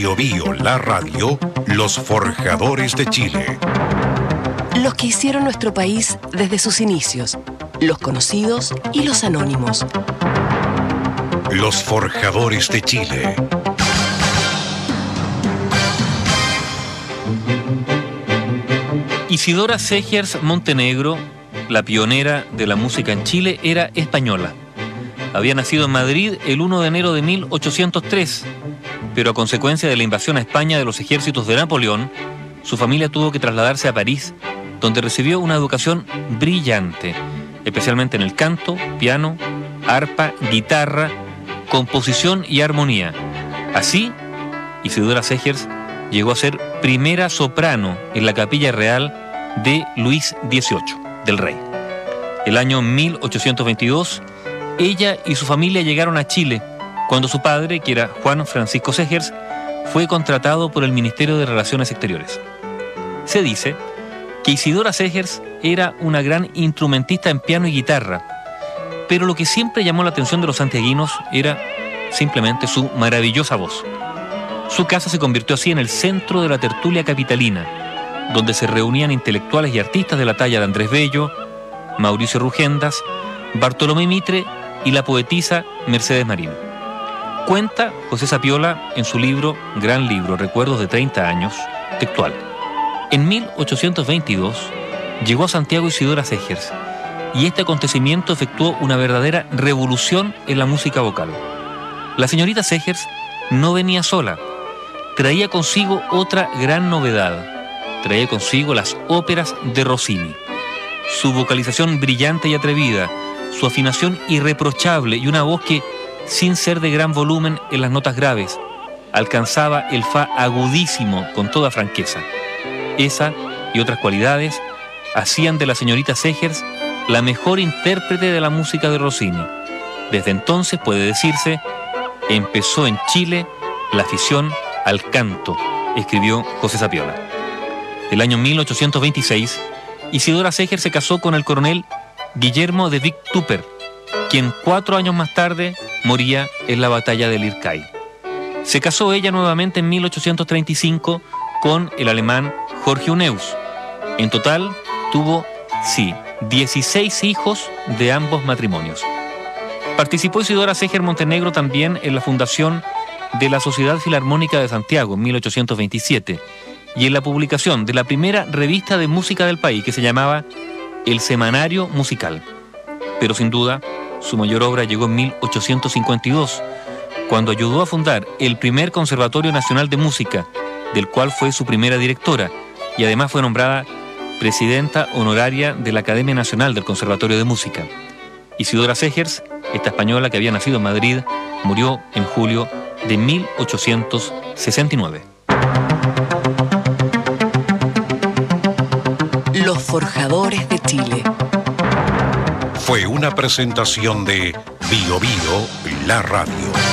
Bío Bío, la radio, los forjadores de Chile. Los que hicieron nuestro país desde sus inicios, los conocidos y los anónimos. Los forjadores de Chile. Isidora Segers Montenegro, la pionera de la música en Chile, era española. Había nacido en Madrid el 1 de enero de 1803, pero a consecuencia de la invasión a España de los ejércitos de Napoleón, su familia tuvo que trasladarse a París, donde recibió una educación brillante, especialmente en el canto, piano, arpa, guitarra, composición y armonía. Así, Isidora Segers llegó a ser primera soprano en la Capilla Real de Luis XVIII, del rey. El año 1822, ella y su familia llegaron a Chile, cuando su padre, que era Juan Francisco Segers, fue contratado por el Ministerio de Relaciones Exteriores. Se dice que Isidora Segers era una gran instrumentista en piano y guitarra, pero lo que siempre llamó la atención de los santiaguinos era simplemente su maravillosa voz. Su casa se convirtió así en el centro de la tertulia capitalina, donde se reunían intelectuales y artistas de la talla de Andrés Bello, Mauricio Rugendas, Bartolomé Mitre y la poetisa Mercedes Marín. Cuenta José Sapiola en su gran libro, Recuerdos de 30 años, textual. En 1822 llegó a Santiago Isidora Segers, y este acontecimiento efectuó una verdadera revolución en la música vocal. La señorita Segers no venía sola, traía consigo otra gran novedad. Traía consigo las óperas de Rossini. Su vocalización brillante y atrevida, su afinación irreprochable y una voz que, sin ser de gran volumen en las notas graves, alcanzaba el fa agudísimo con toda franqueza. Esa y otras cualidades hacían de la señorita Segers la mejor intérprete de la música de Rossini. Desde entonces, puede decirse, empezó en Chile la afición al canto, escribió José Sapiola. El año 1826, Isidora Segers se casó con el coronel Guillermo de Vic Tupper, quien 4 años más tarde moría en la batalla de Lircay. Se casó ella nuevamente en 1835 con el alemán Jorge Uneus. En total tuvo, 16 hijos de ambos matrimonios. Participó Isidora Segers Montenegro también en la fundación de la Sociedad Filarmónica de Santiago en 1827 y en la publicación de la primera revista de música del país, que se llamaba El Semanario Musical. Pero sin duda, su mayor obra llegó en 1852, cuando ayudó a fundar el primer Conservatorio Nacional de Música, del cual fue su primera directora, y además fue nombrada presidenta honoraria de la Academia Nacional del Conservatorio de Música. Isidora Segers, esta española que había nacido en Madrid, murió en julio de 1869. Los forjadores de Chile. Fue una presentación de Bío Bío, la radio.